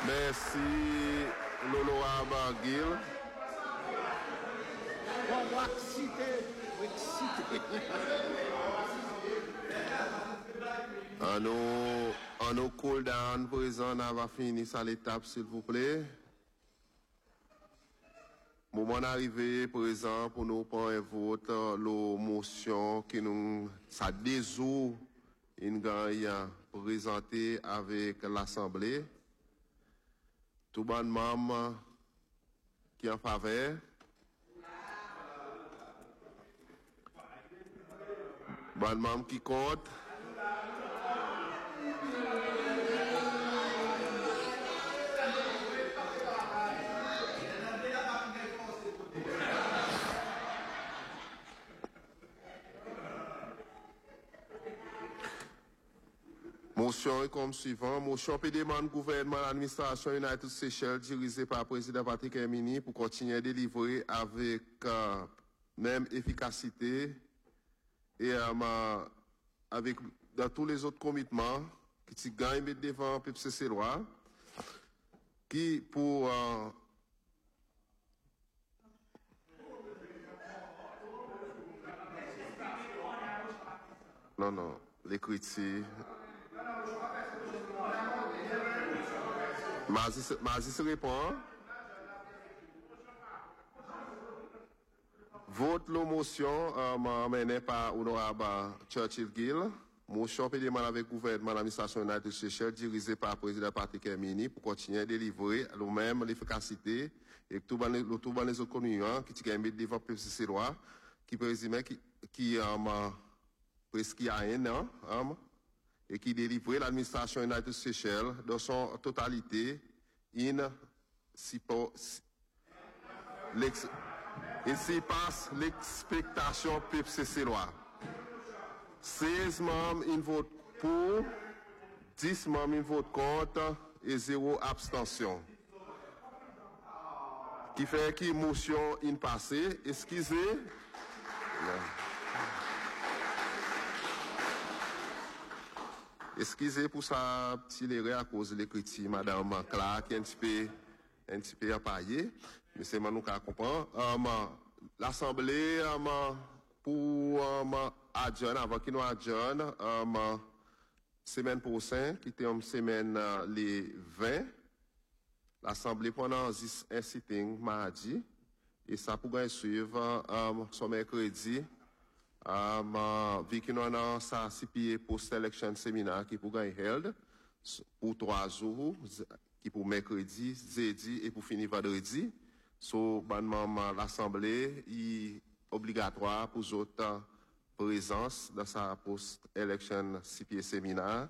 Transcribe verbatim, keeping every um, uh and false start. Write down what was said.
Merci, l'honorable Gil. On va citer, On nous, on nous cool down, président, on va finir ça l'étape, s'il vous plaît. Moment arrivé, présent, pour nous prendre un vote, la motion qui nous, ça désout une gagne présentée avec l'Assemblée. Tout bon membre qui en faveur. Bon membre qui compte. Motion est comme suivant. Motion P demande gouvernement l'administration United Seychelles dirigée par le président Patrick Hermini pour continuer à délivrer avec euh, même efficacité et euh, avec dans tous les autres commitments qui gagnent devant P C C loi qui pour euh, non non l'écriture Mazi se répond. Vote la motion euh, menée par honorable Churchill Gill. Motion peut demander avec le gouvernement l'administration United Seychelles dirigée par le président Patrick Hermini pour continuer à délivrer le même l'efficacité et tout les autres communes qui gagnent devant P C C loi qui présumait qui qui euh, presque il y a un an hein, et qui délivrait l'administration United Seychelles dans son totalité in si ici passe l'expectation P C C loi. seize membres ils votent pour, dix membres ils votent contre et zéro abstention. Qui fait que motion in passé, excusez. Excusez pour ça, petit erreur à cause de l'écriture, madame Clark, un petit peu, un petit peu empaillé, mais c'est maintenant qu'on comprend. Um, L'Assemblée, um, pour um, adjoindre, avant qu'il nous adjoigne, um, semaine prochaine, qui était une semaine uh, les vingt, l'Assemblée pendant un sitting mardi, et ça pourrait suivre um, son mercredi. Um, uh, vu que nous avons ça C P A post-election séminaire qui pour gagner held pour trois jours, qui pour mercredi, jeudi et pour finir vendredi. So, bannement l'Assemblée est obligatoire pour autres présence dans sa post-election C P A séminaire